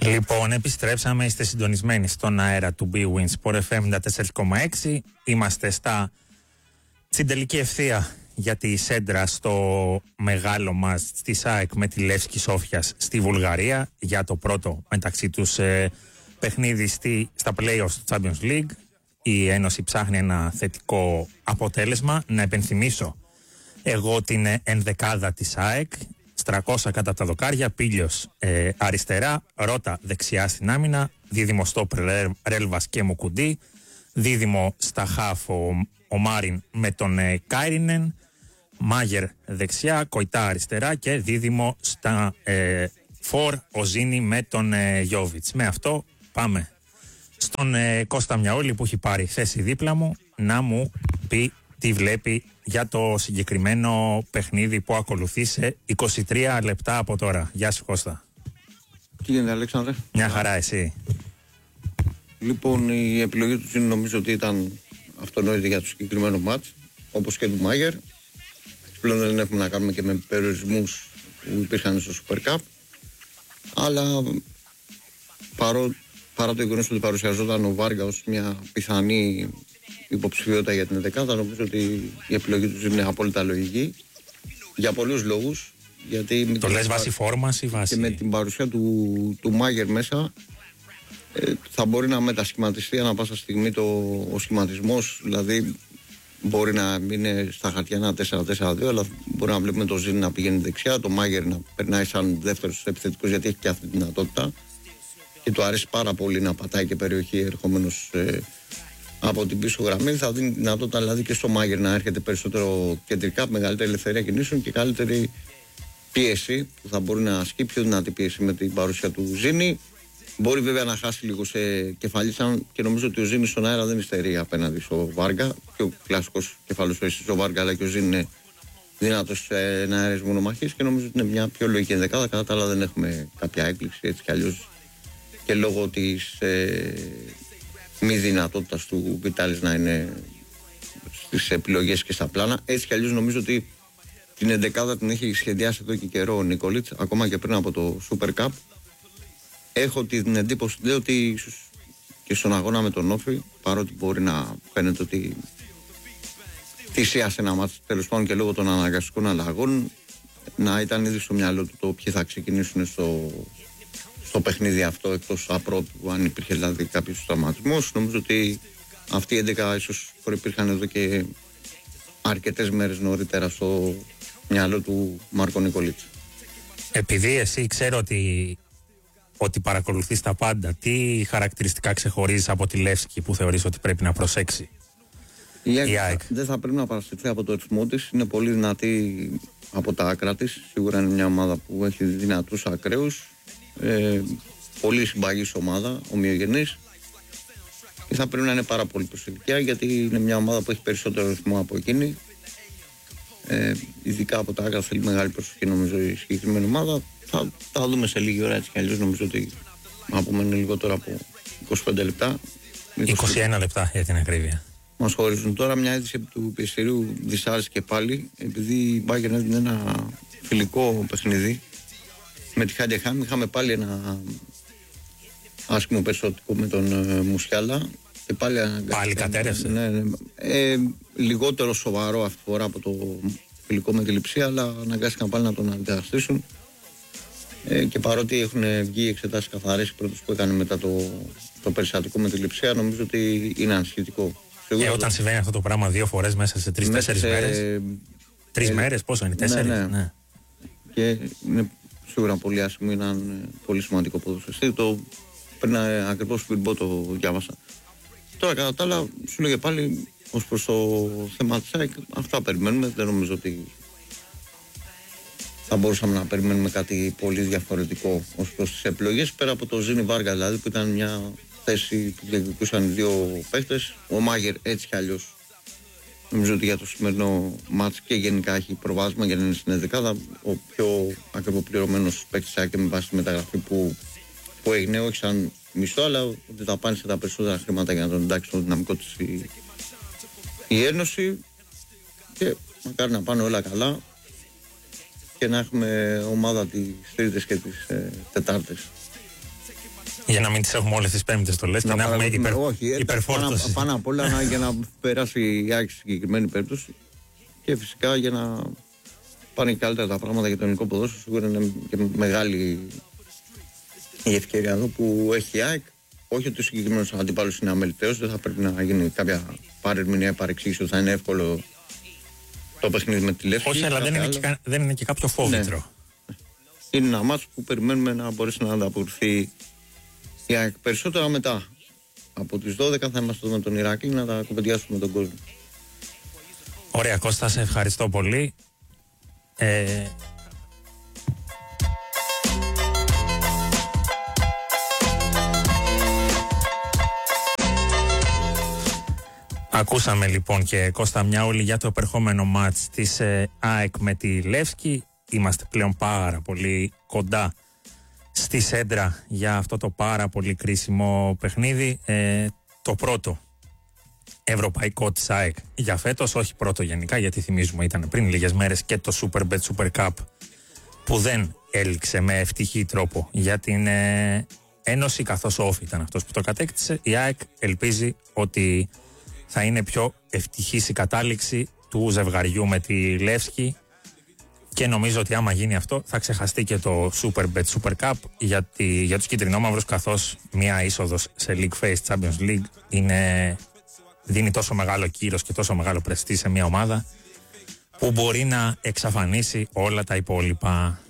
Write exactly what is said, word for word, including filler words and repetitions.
Λοιπόν, επιστρέψαμε, είστε συντονισμένοι στον αέρα του Bwin Sport εφ εμ ενενήντα τέσσερα κόμμα έξι. Είμαστε στα... στην τελική ευθεία για τη Σέντρα στο μεγάλο μας στη ΑΕΚ με τη Λεύσκη Σόφιας στη Βουλγαρία για το πρώτο μεταξύ τους ε, παιχνίδι στη, στα play-offs του Champions League. Η Ένωση ψάχνει ένα θετικό αποτέλεσμα. Να επενθυμίσω εγώ την ενδεκάδα της ΑΕΚ. Στρακώσα κατά τα δοκάρια, Πίλιος ε, αριστερά, Ρώτα δεξιά στην άμυνα, δίδυμο στόπερ Ρέλβας και Μουκουντή, δίδυμο στα χαφ ο, ο Μάριν με τον ε, Κάιρινεν, Μάγερ δεξιά, Κοϊτά αριστερά και δίδυμο στα ε, φορ ο Ζήνη με τον ε, Γιόβιτς. Με αυτό πάμε στον ε, Κώστα Μιαόλη που έχει πάρει θέση δίπλα μου να μου πει τι βλέπει για το συγκεκριμένο παιχνίδι που ακολουθεί σε είκοσι τρία λεπτά από τώρα. Γεια σου Κώστα. Τι γίνεται Αλέξανδρε? Μια χαρά, εσύ? Λοιπόν, η επιλογή του είναι, νομίζω ότι ήταν αυτονόητη για το συγκεκριμένο μάτς, όπως και του Μάγερ. Πλέον δεν έχουμε να κάνουμε και με περιορισμούς που υπήρχαν στο Super Cup, αλλά παρό, παρά το γεγονός ότι παρουσιαζόταν ο Βάργα ως μια πιθανή υποψηφιότητα για την δεκάδα, νομίζω ότι η επιλογή του είναι απόλυτα λογική για πολλούς λόγους. Γιατί το λες βάση φόρμας ή βάση? Και με την παρουσία του, του Μάγερ μέσα ε, θα μπορεί να μετασχηματιστεί ανά πάσα στιγμή το, ο σχηματισμός. Δηλαδή μπορεί να είναι στα χαρτιά ένα τέσσερα τέσσερα δύο, αλλά μπορεί να βλέπουμε το Ζήνη να πηγαίνει δεξιά, το Μάγερ να περνάει σαν δεύτερος επιθετικός, γιατί έχει και αυτή τη δυνατότητα και του αρέσει πάρα πολύ να πατάει και περιοχή ερχόμενος ε, από την πίσω γραμμή. Θα δίνει δυνατότητα δηλαδή και στο Μάγερ να έρχεται περισσότερο κεντρικά, μεγαλύτερη ελευθερία κινήσεων και καλύτερη πίεση που θα μπορεί να ασκεί, πιο δυνατή πίεση με την παρουσία του Ζήνη. Μπορεί βέβαια να χάσει λίγο σε κεφαλίσαν και νομίζω ότι ο Ζήνη στον αέρα δεν υστερεί απέναντι στο Βάργα. Και ο κλασικός κεφαλοσφαιριστής ο Βάργα, αλλά και ο Ζήνη είναι δυνατός σε αέρες μονομαχίες και νομίζω ότι είναι μια πιο λογική ενδεκάδα. Κατά τα άλλα δεν έχουμε κάποια έκπληξη έτσι κι αλλιώς και λόγω της ε, μη δυνατότητας του Βιτάλης να είναι στις επιλογές και στα πλάνα. Έτσι κι αλλιώς νομίζω ότι την ενδεκάδα την έχει σχεδιάσει εδώ και καιρό ο Νικολίτς, ακόμα και πριν από το Super Cup. Έχω την εντύπωση λέει, ότι ίσως και στον αγώνα με τον Όφη, παρότι μπορεί να φαίνεται ότι θυσίασε ένα μάτς τέλος πάντων και λόγω των αναγκαστικών αλλαγών, να ήταν ήδη στο μυαλό του το ποιοι θα ξεκινήσουν στο, στο παιχνίδι αυτό, εκτός απρόπτου, αν υπήρχε δηλαδή κάποιος τραυματισμός. Νομίζω ότι αυτοί οι έντεκα ίσως προϋπήρχαν εδώ και αρκετές μέρες νωρίτερα στο μυαλό του Μάρκο Νικολίτσα. Επειδή εσύ ξέρω ότι, ότι παρακολουθείς τα πάντα, τι χαρακτηριστικά ξεχωρίζεις από τη Λεύσκη που θεωρείς ότι πρέπει να προσέξει η, η ΑΕΚ? Δεν θα πρέπει να παρασυρθεί από το ρυθμό της, είναι πολύ δυνατή από τα άκρα της, σίγουρα είναι μια ομάδα που έχει δυνατούς ακραίους, ε, πολύ συμπαγής ομάδα, ομοιογενής, και θα πρέπει να είναι πάρα πολύ προσεκτικά γιατί είναι μια ομάδα που έχει περισσότερο ρυθμό από εκείνη. Ε, ειδικά από τα άκρα θέλει μεγάλη προσοχή νομίζω η συγκεκριμένη ομάδα. Θα τα δούμε σε λίγη ώρα έτσι κι αλλιώς. Νομίζω ότι απομένουν λιγότερο από είκοσι πέντε λεπτά. είκοσι ένα λεπτά για την ακρίβεια. Μας χωρίζουν τώρα μια αίτηση του πιεστηρίου δυσάρεσε και πάλι, επειδή η Bayern έδινε ένα φιλικό παιχνίδι με τη Χάντεχαμ. Είχαμε πάλι ένα άσχημο περιστατικό με τον ε, Μουσιάλα. Και πάλι, πάλι κατέρευσε. Ναι, ναι. Ε, λιγότερο σοβαρό αυτή τη φορά από το φιλικό με τη Λειψία, αλλά αναγκάστηκαν πάλι να τον αντικαταστήσουν. Ε, και παρότι έχουν βγει εξετάσεις καθαρές, οι πρώτες που έκανε μετά το, το περιστατικό με τη Λειψία, νομίζω ότι είναι ανησυχητικό. Και ε, όταν το... συμβαίνει αυτό το πράγμα δύο φορές μέσα σε τρεις-τέσσερις σε... μέρες. Τρεις ε, μέρες, πόσο είναι, τέσσερις. Ναι, ναι. ναι. Και είναι σίγουρα πολύ άσχημο, είναι ένα πολύ σημαντικό ποδοσφαιριστή. Το πριν ακριβώς πριν πω το διάβασα. Τώρα κατά τα άλλα σου λέγε πάλι ως προς το θέμα της ΑΕΚ, αυτά περιμένουμε. Δεν νομίζω ότι θα μπορούσαμε να περιμένουμε κάτι πολύ διαφορετικό ως προς τις επιλογές, πέρα από το Ζήνη Βάργα δηλαδή, που ήταν μια θέση που διεκδικούσαν οι δύο παίχτες. Ο Μάγερ έτσι κι αλλιώς νομίζω ότι για το σημερινό μάτς και γενικά έχει προβάδισμα για να είναι στην ενδεκάδα. Ο πιο ακριβοπληρωμένος παίκτης της ΑΕΚ με βάση τη μεταγραφή που, που έγινε, όχι σαν μισθό, αλλά ότι θα πάνε σε τα περισσότερα χρήματα για να τον εντάξει στο δυναμικό της η, η Ένωση, και μακάρι να πάνε όλα καλά και να έχουμε ομάδα τις Τρίτες και τις ε, Τετάρτες. Για να μην τις έχουμε όλες τις πέμπτες το λες και να, να έχουμε υπερ... όχι, υπερφόρτωση. Πάνω, πάνω απ' όλα για να περάσει η ΑΕΚ στη συγκεκριμένη περίπτωση και φυσικά για να πάνε καλύτερα τα πράγματα για το ελληνικό ποδόσφαιρο. Σίγουρα είναι και μεγάλη η ευκαιρία εδώ που έχει η ΑΕΚ. Όχι ότι ο συγκεκριμένος αντίπαλος είναι αμεληταίος, δεν θα πρέπει να γίνει κάποια παρερμηνία, παρεξήγηση ότι θα είναι εύκολο το παιχνίδι με τη Λεύσκη. Όχι, αλλά δεν είναι, και, δεν είναι και κάποιο φόβητρο. Ναι. Είναι ένα μάτσο που περιμένουμε να μπορέσει να ανταποκριθεί η ΑΕΚ. Περισσότερα μετά. Από τις δώδεκα θα είμαστε με τον Ηράκλειο να τα κουβεντιάσουμε με τον κόσμο. Ωραία, Κώστα, σε ευχαριστώ πολύ. Ε... Ακούσαμε λοιπόν και Κώστα Μιάουλη για το επερχόμενο μάτς της ε, ΑΕΚ με τη Λεύσκη. Είμαστε πλέον πάρα πολύ κοντά στη Σέντρα για αυτό το πάρα πολύ κρίσιμο παιχνίδι. Ε, το πρώτο ευρωπαϊκό της ΑΕΚ για φέτος, όχι πρώτο γενικά, γιατί θυμίζουμε ήταν πριν λίγες μέρες και το Superbet Super Cup που δεν έληξε με ευτυχή τρόπο για την ε, Ένωση, καθώς ο Όφη ήταν αυτός που το κατέκτησε. Η ΑΕΚ ελπίζει ότι θα είναι πιο ευτυχής η κατάληξη του ζευγαριού με τη Λεύσκη και νομίζω ότι άμα γίνει αυτό θα ξεχαστεί και το Superbet Super Cup για, τη, για τους κυτρινόμαυρους, καθώς μια είσοδος σε League Face Champions League είναι, δίνει τόσο μεγάλο κύρος και τόσο μεγάλο πρεστί σε μια ομάδα που μπορεί να εξαφανίσει όλα τα υπόλοιπα.